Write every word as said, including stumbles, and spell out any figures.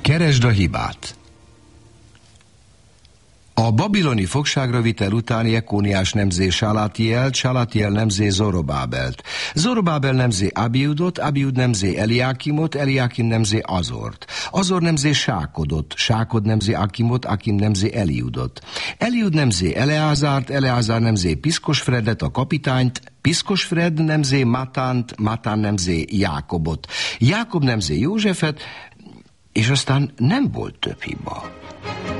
Keresd a hibát. A babiloni fogságra vitel után Jekóniás nemzé Sálátielt, Sálátiel nemzé Zorobábelt. Zorobábel nemzé Abiudot, Abiud nemzé Eliákimot, Eliákim nemzé Azort. Azor nemzé Sákodot, Sákod nemzé Akimot, Akim nemzé Eliudot. Eliud nemzé Eleázárt, Eleázár nemzé Piszkosfredet, a kapitányt, Piszkosfred nemzé Matánt, Matán nemzé Jákobot. Jákob nemzé Józsefet, és aztán nem volt több hiba.